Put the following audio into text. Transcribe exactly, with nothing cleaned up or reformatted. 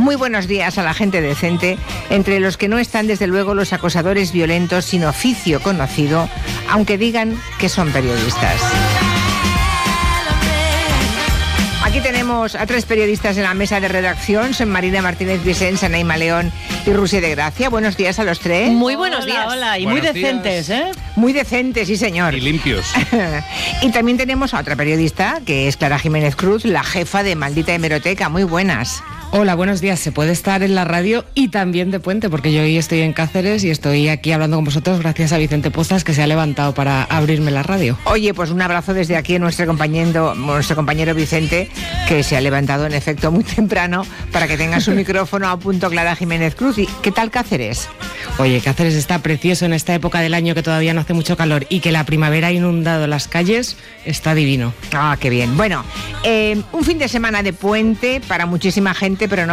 Muy buenos días a la gente decente, entre los que no están desde luego los acosadores violentos sin oficio conocido, aunque digan que son periodistas. Aquí tenemos a tres periodistas en la mesa de redacción. Son Marina Martínez Vicens, Anaíma León y Rusia de Gracia. Buenos días a los tres. Muy buenos hola, días. Hola, y buenos muy decentes, días. ¿eh? Muy decentes, sí señor. Y limpios. Y también tenemos a otra periodista, que es Clara Jiménez Cruz, la jefa de Maldita Hemeroteca. Muy buenas. Hola, buenos días. Se puede estar en la radio y también de puente, porque yo hoy estoy en Cáceres y estoy aquí hablando con vosotros gracias a Vicente Pozas, que se ha levantado para abrirme la radio. Oye, pues un abrazo desde aquí a nuestro compañero, nuestro compañero Vicente, que se ha levantado en efecto muy temprano para que tenga su micrófono a punto. Clara Jiménez Cruz. ¿Y qué tal Cáceres? Oye, Cáceres está precioso en esta época del año que todavía no hace mucho calor y que la primavera ha inundado las calles. Está divino. Ah, qué bien. Bueno, eh, un fin de semana de puente para muchísima gente, pero no